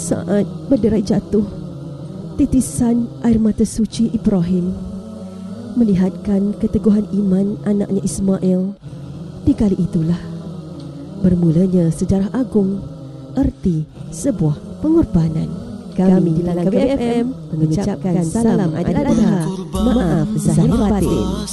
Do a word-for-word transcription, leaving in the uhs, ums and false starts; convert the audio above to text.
Saat berderai jatuh, titisan air mata suci Ibrahim melihatkan keteguhan iman anaknya Ismail. Di kali itulah bermulanya sejarah agung, erti sebuah pengorbanan. Kami di Langkah B F M mengucapkan salam Aidil Adha. Maaf zahir batin.